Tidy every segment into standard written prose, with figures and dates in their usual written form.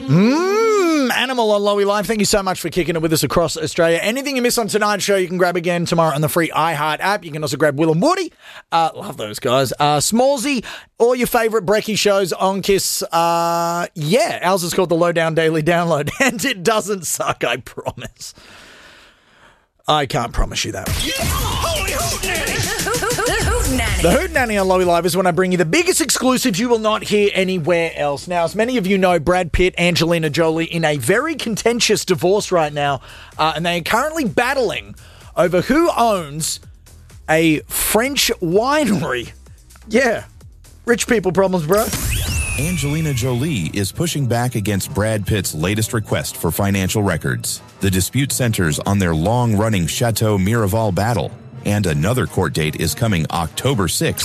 Animal on Lowy Live. Thank you so much for kicking it with us across Australia. Anything you miss on tonight's show, you can grab again tomorrow on the free iHeart app. You can also grab Will and Woody. Love those guys. Smallsy, all your favourite brekkie shows on Kiss. Ours is called the Lowdown Daily Download, and it doesn't suck, I promise. I can't promise you that. Holy Hootenanny. The Hootenanny on Lowy Live is when I bring you the biggest exclusives you will not hear anywhere else. Now, as many of you know, Brad Pitt, Angelina Jolie in a very contentious divorce right now, and they are currently battling over who owns a French winery. Yeah, rich people problems, bro. Angelina Jolie is pushing back against Brad Pitt's latest request for financial records. The dispute centers on their long-running Chateau Miraval battle, and another court date is coming October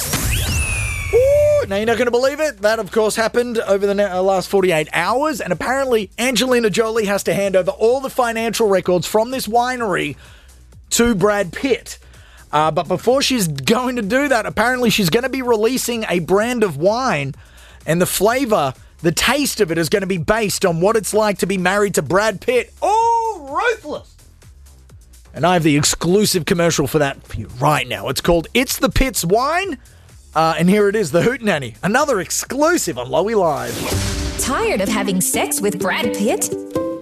6th. Ooh, now, you're not going to believe it. That, of course, happened over the last 48 hours, and apparently Angelina Jolie has to hand over all the financial records from this winery to Brad Pitt. But before she's going to do that, apparently she's going to be releasing a brand of wine, and the flavour, the taste of it is going to be based on what it's like to be married to Brad Pitt. Oh, ruthless. And I have the exclusive commercial for that for you right now. It's called It's the Pitt's Wine. And here it is, the Hootenanny. Another exclusive on Lowy Live. Tired of having sex with Brad Pitt?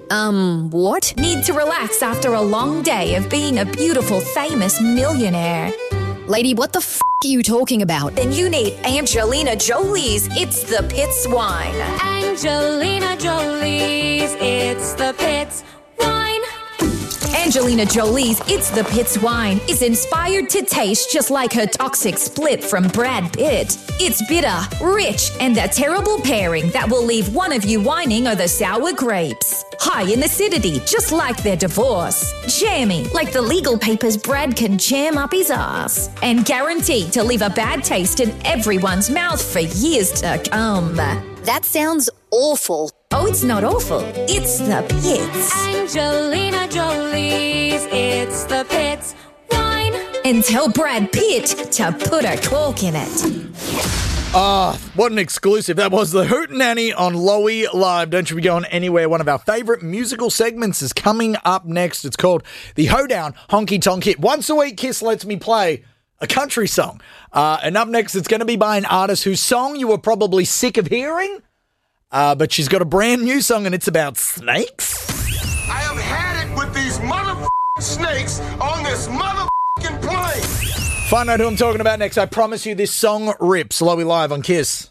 What? Need to relax after a long day of being a beautiful, famous millionaire? Lady, what the f*** are you talking about? Then you need Angelina Jolie's It's the Pitt's Wine. Angelina Jolie's It's the Pitt's Wine. Angelina Jolie's It's the Pitt's Wine is inspired to taste just like her toxic split from Brad Pitt. It's bitter, rich, and a terrible pairing that will leave one of you whining over sour grapes. High in acidity, just like their divorce. Jammy, like the legal papers Brad can jam up his ass. And guaranteed to leave a bad taste in everyone's mouth for years to come. That sounds awful. Oh, it's not awful. It's the Pitt's. Angelina Jolie's It's the Pitt's Wine. And tell Brad Pitt to put a cork in it. What an exclusive. That was the Hootenanny on Lowy Live. Don't you be going anywhere. One of our favourite musical segments is coming up next. It's called the Hoedown Honky Tonk Hit. Once a week, Kiss lets me play a country song. And up next, it's going to be by an artist whose song you were probably sick of hearing. But she's got a brand new song and it's about snakes. I have had it with these motherfucking snakes on this motherfucking plane. Find out who I'm talking about next. I promise you this song rips. Lowy Live on Kiss.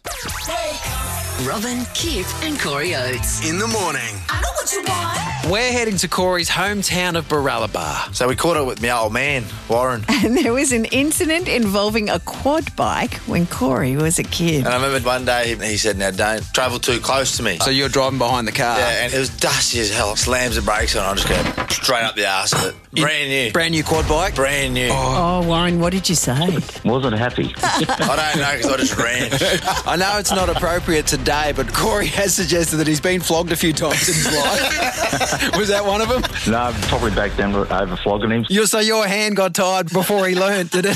Robin, Kip and Corey Oates. In the morning. I know what you want. We're heading to Corey's hometown of Baralaba. So we caught it with my old man, Warren. And there was an incident involving a quad bike when Corey was a kid. And I remember one day he said, now don't travel too close to me. So you're driving behind the car? Yeah, and it was dusty as hell. Slams the brakes on, I just go straight up the arse of it. Brand new. Brand new quad bike? Brand new. Oh, Warren, what did you say? Wasn't happy. I don't know because I just ran. I know it's not appropriate today, but Corey has suggested that he's been flogged a few times in his life. Was that one of them? No, probably back then over flogging him. So your hand got tired before he learnt, did it?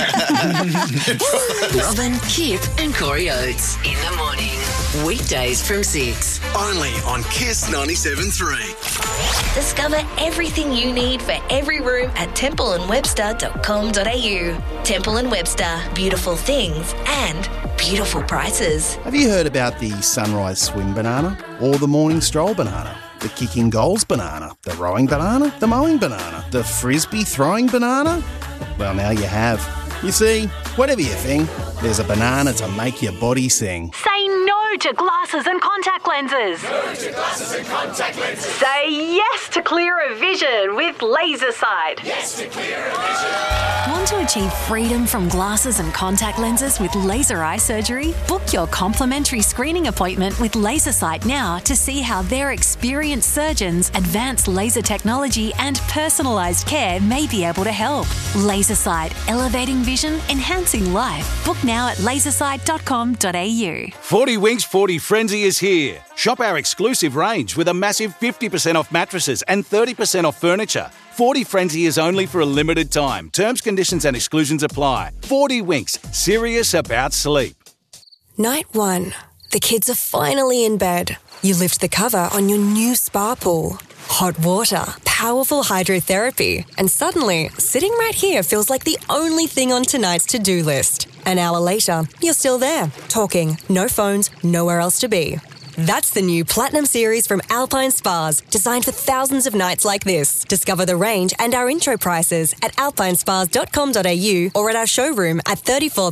Robin, Kip and Corey Oates. In the morning. Weekdays from 6. Only on Kiss 97.3. Discover everything you need for every room at templeandwebster.com.au. Temple & Webster. Beautiful things and beautiful prices. Have you heard about the sunrise swim banana? Or the morning stroll banana? The kicking goals banana? The rowing banana? The mowing banana? The frisbee throwing banana? Well, now you have. You see, whatever you think, there's a banana to make your body sing. Say no to glasses and contact lenses. No to glasses and contact lenses. Say yes to clearer vision with Laser Sight. Yes to clearer vision. Want to achieve freedom from glasses and contact lenses with laser eye surgery? Book your complimentary screening appointment with LaserSight now to see how their experienced surgeons, advanced laser technology and personalised care may be able to help. LaserSight, elevating vision, enhancing life. Book now at lasersight.com.au. 40 Winks 40 Frenzy is here. Shop our exclusive range with a massive 50% off mattresses and 30% off furniture. 40 Frenzy is only for a limited time. Terms, conditions and exclusions apply. 40 Winks, serious about sleep. Night 1. The kids are finally in bed. You lift the cover on your new spa pool. Hot water, powerful hydrotherapy, and suddenly, sitting right here feels like the only thing on tonight's to-do list. An hour later, you're still there, talking, no phones, nowhere else to be. That's the new Platinum Series from Alpine Spas, designed for thousands of nights like this. Discover the range and our intro prices at alpinespas.com.au or at our showroom at 34